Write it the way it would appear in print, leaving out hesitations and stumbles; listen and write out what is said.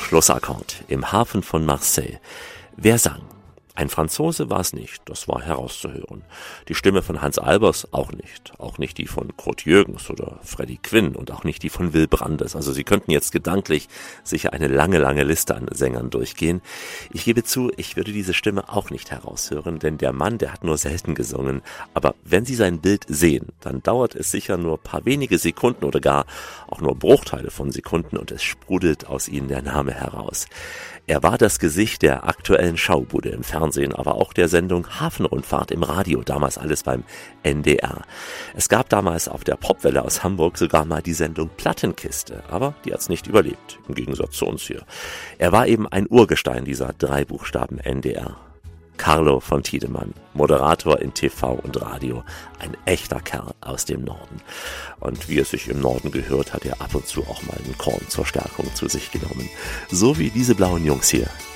Schlussakkord im Hafen von Marseille. Wer sang? Ein Franzose war es nicht, das war herauszuhören. Die Stimme von Hans Albers auch nicht die von Kurt Jürgens oder Freddie Quinn und auch nicht die von Will Brandes. Also Sie könnten jetzt gedanklich sicher eine lange Liste an Sängern durchgehen. Ich gebe zu, ich würde diese Stimme auch nicht heraushören, denn der Mann, der hat nur selten gesungen. Aber wenn Sie sein Bild sehen, dann dauert es sicher nur ein paar wenige Sekunden oder gar auch nur Bruchteile von Sekunden und es sprudelt aus Ihnen der Name heraus. Er war das Gesicht der aktuellen Schaubude im Fernsehen, aber auch der Sendung Hafenrundfahrt im Radio, damals alles beim NDR. Es gab damals auf der Popwelle aus Hamburg sogar mal die Sendung Plattenkiste, aber die hat's nicht überlebt, im Gegensatz zu uns hier. Er war eben ein Urgestein dieser 3 Buchstaben NDR. Carlo von Tiedemann, Moderator in TV und Radio, ein echter Kerl aus dem Norden. Und wie es sich im Norden gehört, hat er ab und zu auch mal einen Korn zur Stärkung zu sich genommen. So wie diese blauen Jungs hier.